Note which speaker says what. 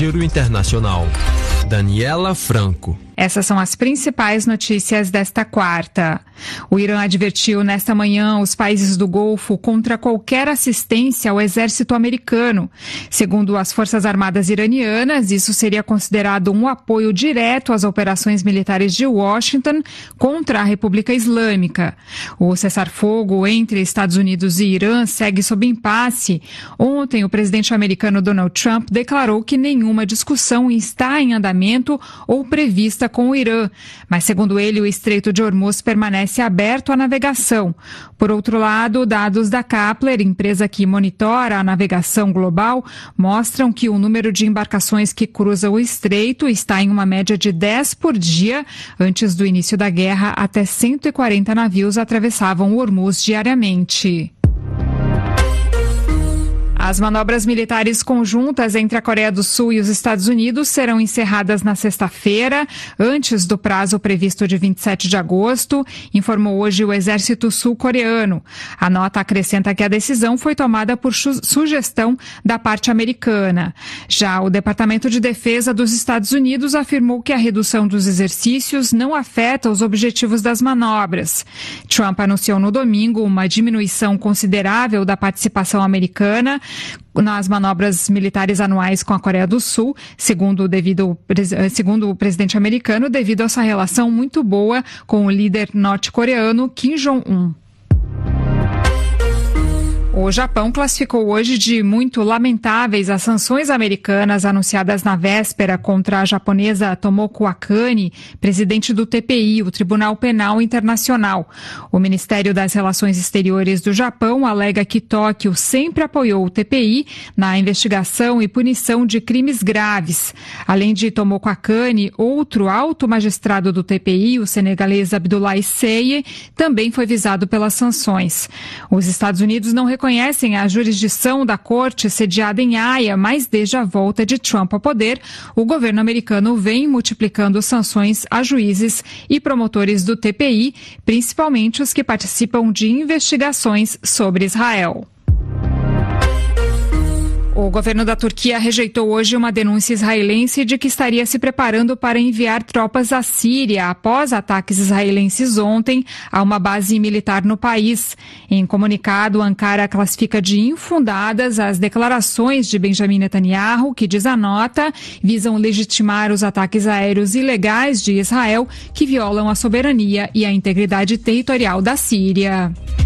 Speaker 1: Giro Internacional. Daniela Franco.
Speaker 2: Essas são as principais notícias desta quarta. O Irã advertiu nesta manhã os países do Golfo contra qualquer assistência ao exército americano. Segundo as Forças Armadas iranianas, isso seria considerado um apoio direto às operações militares de Washington contra a República Islâmica. O cessar-fogo entre Estados Unidos e Irã segue sob impasse. Ontem, o presidente americano Donald Trump declarou que nenhuma discussão está em andamento ou prevista com o Irã, mas segundo ele, o Estreito de Hormuz permanece aberto à navegação. Por outro lado, dados da Kpler, empresa que monitora a navegação global, mostram que o número de embarcações que cruzam o estreito está em uma média de 10 por dia. Antes do início da guerra, até 140 navios atravessavam o Hormuz diariamente. As manobras militares conjuntas entre a Coreia do Sul e os Estados Unidos serão encerradas na sexta-feira, antes do prazo previsto de 27 de agosto, informou hoje o Exército Sul-Coreano. A nota acrescenta que a decisão foi tomada por sugestão da parte americana. Já o Departamento de Defesa dos Estados Unidos afirmou que a redução dos exercícios não afeta os objetivos das manobras. Trump anunciou no domingo uma diminuição considerável da participação americana nas manobras militares anuais com a Coreia do Sul, segundo o presidente americano, devido a essa relação muito boa com o líder norte-coreano Kim Jong-un. O Japão classificou hoje de muito lamentáveis as sanções americanas anunciadas na véspera contra a japonesa Tomoko Akane, presidente do TPI, o Tribunal Penal Internacional. O Ministério das Relações Exteriores do Japão alega que Tóquio sempre apoiou o TPI na investigação e punição de crimes graves. Além de Tomoko Akane, outro alto magistrado do TPI, o senegalês Abdoulaye Seye, também foi visado pelas sanções. Os Estados Unidos não reconhecem a jurisdição da corte sediada em Haia, mas desde a volta de Trump ao poder, o governo americano vem multiplicando sanções a juízes e promotores do TPI, principalmente os que participam de investigações sobre Israel. O governo da Turquia rejeitou hoje uma denúncia israelense de que estaria se preparando para enviar tropas à Síria após ataques israelenses ontem a uma base militar no país. Em comunicado, Ankara classifica de infundadas as declarações de Benjamin Netanyahu, que, diz a nota, visam legitimar os ataques aéreos ilegais de Israel que violam a soberania e a integridade territorial da Síria.